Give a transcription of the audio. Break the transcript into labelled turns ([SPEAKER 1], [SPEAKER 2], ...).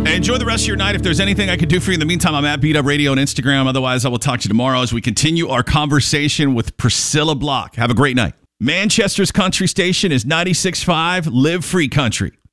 [SPEAKER 1] Enjoy the rest of your night. If there's anything I can do for you in the meantime, I'm at Beat Up Radio on Instagram. Otherwise, I will talk to you tomorrow as we continue our conversation with Priscilla Block. Have a great night. Manchester's country station is 96.5 Live Free Country.